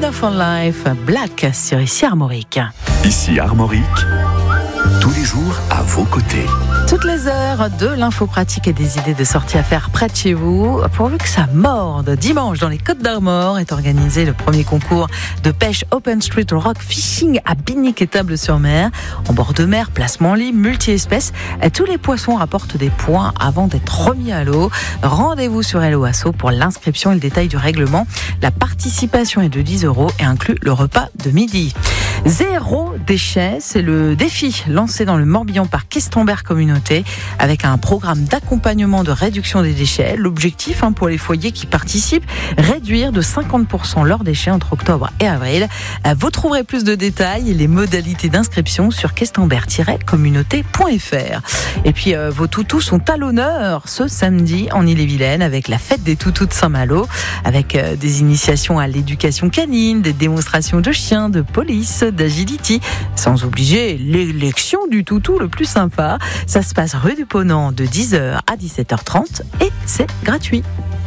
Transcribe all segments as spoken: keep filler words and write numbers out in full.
Wonderful Life, Black sur ici Armorique. Ici Armorique, tous les jours à vos côtés. Toutes les heures de l'info pratique et des idées de sortie à faire près de chez vous, pourvu que ça morde. Dimanche, dans les Côtes d'Armor, est organisé le premier concours de pêche Open Street Rock Fishing à Binic-et-Table-sur-Mer. En bord de mer, placement libre, multi-espèces, tous les poissons rapportent des points avant d'être remis à l'eau. Rendez-vous sur Hello Asso pour l'inscription et le détail du règlement. La participation est de dix euros et inclut le repas de midi. Zéro déchet, c'est le défi lancé dans le Morbihan par Questenberg Communauté avec un programme d'accompagnement de réduction des déchets. L'objectif hein, pour les foyers qui participent, réduire de cinquante pour cent leurs déchets entre octobre et avril. Vous trouverez plus de détails et les modalités d'inscription sur questenberg tiret communauté point f r. Et puis euh, vos toutous sont à l'honneur ce samedi en Ille-et-Vilaine avec la fête des toutous de Saint-Malo, avec euh, des initiations à l'éducation canine, des démonstrations de chiens, de police, d'agility, sans oublier l'élection du toutou le plus sympa. Ça se passe rue du Ponant de dix heures à dix-sept heures trente et c'est gratuit.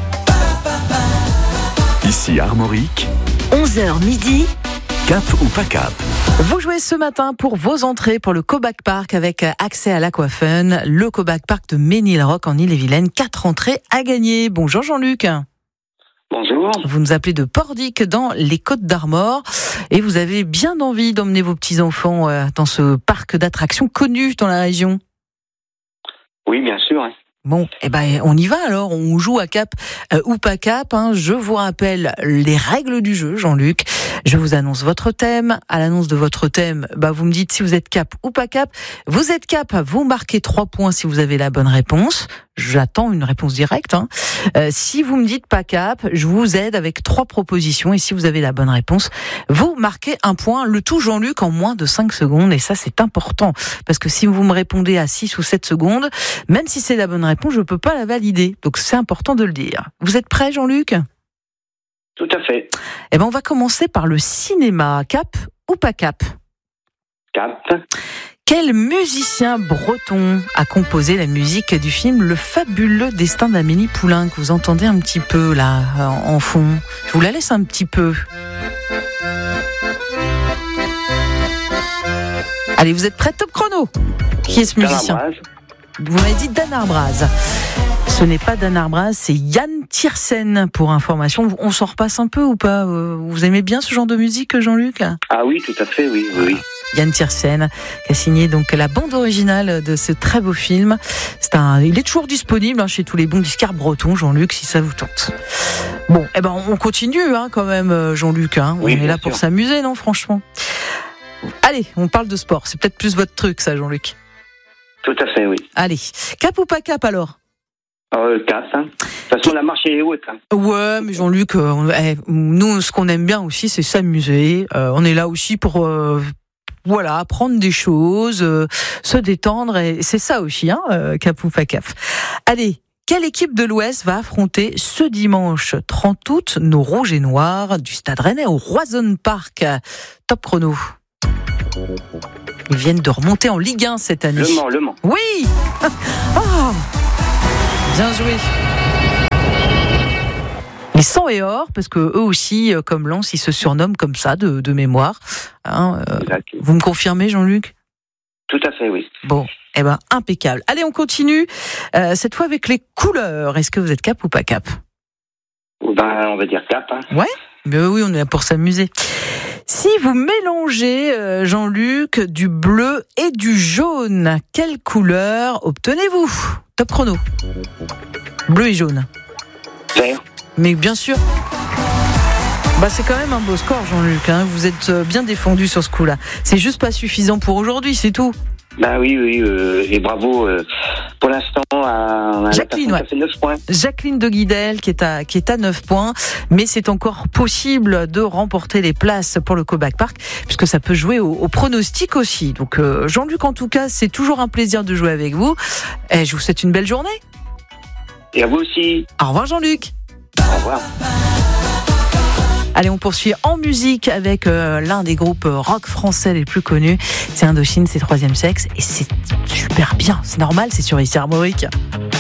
Ici Armorique, onze heures midi. Cap ou pas cap? Vous jouez ce matin pour vos entrées pour le Cobac Park avec accès à l'Aquafun, le Cobac Park de Ménilrock en Ille-et-Vilaine. Quatre entrées à gagner. Bonjour Jean-Luc. Bonjour. Vous nous appelez de Pordic dans les Côtes d'Armor et vous avez bien envie d'emmener vos petits-enfants dans ce parc d'attractions connu dans la région. Oui, bien sûr. Hein. Bon, eh ben, on y va alors, on joue à cap euh, ou pas cap. Hein. Je vous rappelle les règles du jeu, Jean-Luc. Je vous annonce votre thème. À l'annonce de votre thème, bah, vous me dites si vous êtes cap ou pas cap. Vous êtes cap, vous marquez trois points si vous avez la bonne réponse. J'attends une réponse directe. Hein. Euh, si vous me dites pas cap, je vous aide avec trois propositions. Et si vous avez la bonne réponse, vous marquez un point. Le tout, Jean-Luc, en moins de cinq secondes. Et ça, c'est important. Parce que si vous me répondez à six ou sept secondes, même si c'est la bonne réponse, je ne peux pas la valider. Donc, c'est important de le dire. Vous êtes prêt, Jean-Luc ? Tout à fait. Eh ben, on va commencer par le cinéma. Cap ou pas cap ? Cap. Quel musicien breton a composé la musique du film Le fabuleux destin d'Amélie Poulain que vous entendez un petit peu là en fond? Je vous la laisse un petit peu. Allez, vous êtes prêts? Top chrono. Qui est ce musicien? Vous m'avez dit Dan Arbraz. Ce n'est pas Dan Arbraz, c'est Yann Tiersen pour information. On s'en repasse un peu ou pas? Vous aimez bien ce genre de musique, Jean-Luc? Ah oui, tout à fait, oui, oui, oui. Yann Tiersen, qui a signé donc la bande originale de ce très beau film. C'est un, il est toujours disponible hein, chez tous les bons disquaires bretons, Jean-Luc, si ça vous tente. Bon, eh ben on continue hein, quand même, Jean-Luc. Hein. Oui, on est là sûr. pour s'amuser, non, franchement. Allez, on parle de sport. C'est peut-être plus votre truc, ça, Jean-Luc. Tout à fait, oui. Allez, cap ou pas cap alors? Euh, cap, hein. De toute façon, la marche est haute. Hein. Ouais, mais Jean-Luc, euh, on, eh, nous, ce qu'on aime bien aussi, c'est s'amuser. Euh, on est là aussi pour... Euh, Voilà, apprendre des choses, euh, se détendre, et c'est ça aussi, hein, euh, cap ou pas cap. Allez, quelle équipe de l'Ouest va affronter ce dimanche trente août nos Rouges et Noirs du Stade Rennais au Roison Park? Top chrono. Ils viennent de remonter en Ligue un cette année. Le Mans, Le Mans. Oui. Oh, bien joué. Les sang et or, parce que eux aussi, comme Lens, ils se surnomment comme ça, de, de mémoire. Hein, euh, vous me confirmez, Jean-Luc? Tout à fait, oui. Bon, eh ben, impeccable. Allez, on continue, euh, cette fois avec les couleurs. Est-ce que vous êtes cap ou pas cap? Ben, on va dire cap. Hein. Ouais, mais oui, on est là pour s'amuser. Si vous mélangez, euh, Jean-Luc, du bleu et du jaune, quelle couleur obtenez-vous? Top chrono. Bleu et jaune. Vert. Mais bien sûr. Bah c'est quand même un beau score, Jean-Luc. Hein. Vous êtes bien défendu sur ce coup-là. C'est juste pas suffisant pour aujourd'hui, c'est tout. Bah oui, oui, euh, et bravo euh, pour l'instant à, à Jacqueline, la personne ouais. qui a fait neuf points. Jacqueline de Guidel qui est à qui est à neuf points, mais c'est encore possible de remporter les places pour le Cobac Park puisque ça peut jouer au, au pronostic aussi. Donc euh, Jean-Luc, en tout cas, c'est toujours un plaisir de jouer avec vous. Et je vous souhaite une belle journée. Et à vous aussi. Au revoir, Jean-Luc. Au revoir. Allez, on poursuit en musique avec euh, l'un des groupes rock français les plus connus. C'est Indochine, c'est Troisième Sexe. Et c'est super bien, c'est normal, c'est sur ici Armorique.